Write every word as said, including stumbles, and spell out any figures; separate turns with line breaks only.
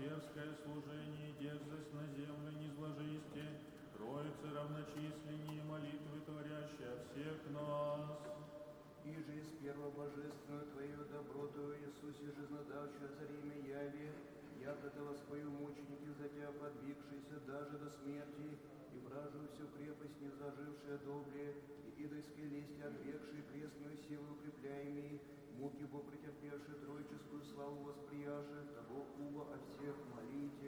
дерзкое служение, дерзость на землю не зложисте, Троицы равночисленнее молитвы творящие всех нас.
И же из первобожественную Твою доброту, Иисусе, жизнодавшую за время яви, якото воспою мученики за Тебя подвигшиеся даже до смерти, и вражую всю крепость не зажившая добле, и идольской лести отвергшие крестную силу укрепляемые, муки Бог претерпевший троическую славу восприяши, того ува о всех молите.